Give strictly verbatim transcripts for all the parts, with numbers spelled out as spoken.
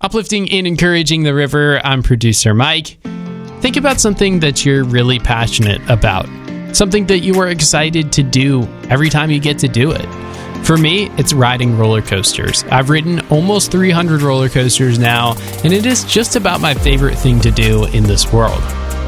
Uplifting and encouraging the river, I'm producer Mike. Think about something that you're really passionate about. Something that you are excited to do every time you get to do it. For me, it's riding roller coasters. I've ridden almost three hundred roller coasters now, and it is just about my favorite thing to do in this world.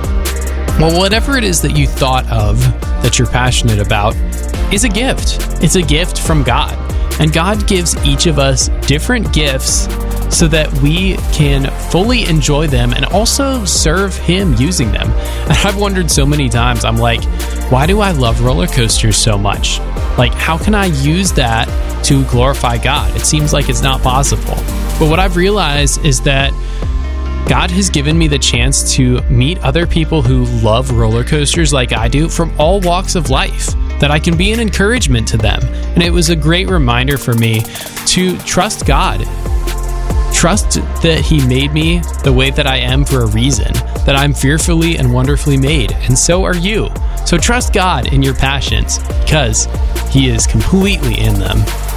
Well, whatever it is that you thought of that you're passionate about is a gift. It's a gift from God. And God gives each of us different gifts so that we can fully enjoy them and also serve Him using them. And I've wondered so many times, I'm like, why do I love roller coasters so much? Like, how can I use that to glorify God? It seems like it's not possible. But what I've realized is that God has given me the chance to meet other people who love roller coasters like I do from all walks of life, that I can be an encouragement to them. And it was a great reminder for me to trust God. Trust that He made me the way that I am for a reason, that I'm fearfully and wonderfully made, and so are you. So trust God in your passions, because He is completely in them.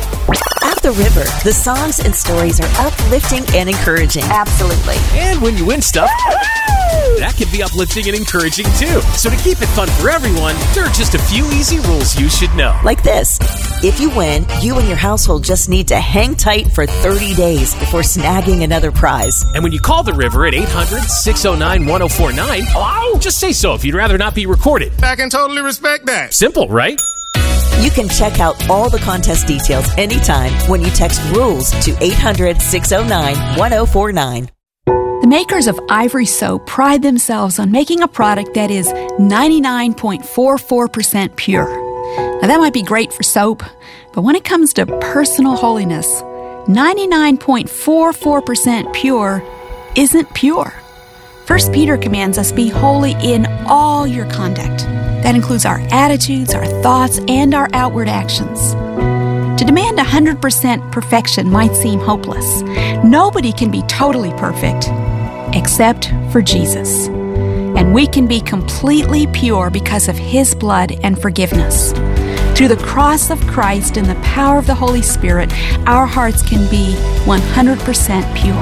At the river, the songs and stories are uplifting and encouraging. Absolutely. And when you win stuff, that can be uplifting and encouraging too. So to keep it fun for everyone, there are just a few easy rules you should know. Like this. If you win, you and your household just need to hang tight for thirty days before snagging another prize. And when you call the river at eight hundred, six oh nine, one oh four nine, just say so if you'd rather not be recorded. I can totally respect that. Simple, right? You can check out all the contest details anytime when you text RULES to eight hundred, six oh nine, one oh four nine. The makers of Ivory Soap pride themselves on making a product that is ninety-nine point four four percent pure. Now that might be great for soap, but when it comes to personal holiness, ninety-nine point four four percent pure isn't pure. First Peter commands us be holy in all your conduct. That includes our attitudes, our thoughts, and our outward actions. To demand one hundred percent perfection might seem hopeless. Nobody can be totally perfect except for Jesus. And we can be completely pure because of His blood and forgiveness. Through the cross of Christ and the power of the Holy Spirit, our hearts can be one hundred percent pure.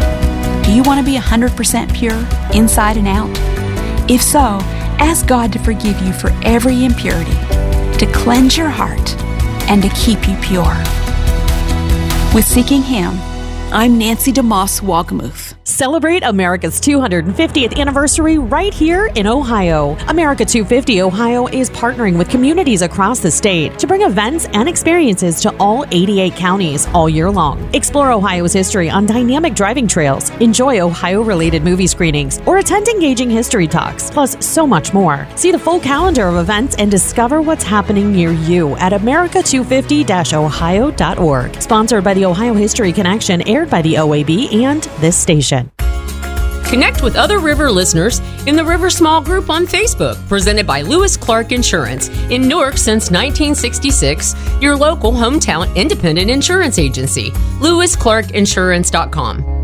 Do you want to be one hundred percent pure, inside and out? If so, ask God to forgive you for every impurity, to cleanse your heart, and to keep you pure. With Seeking Him, I'm Nancy DeMoss Wagamuth. Celebrate America's two hundred fiftieth anniversary right here in Ohio. America two fifty Ohio is partnering with communities across the state to bring events and experiences to all eighty-eight counties all year long. Explore Ohio's history on dynamic driving trails, enjoy Ohio-related movie screenings, or attend engaging history talks, plus so much more. See the full calendar of events and discover what's happening near you at america two fifty dash ohio dot org. Sponsored by the Ohio History Connection, aired by the O A B and this station. Connect with other River listeners in the River Small Group on Facebook, presented by Lewis Clark Insurance, in Newark since nineteen sixty-six, your local hometown independent insurance agency. lewis clark insurance dot com.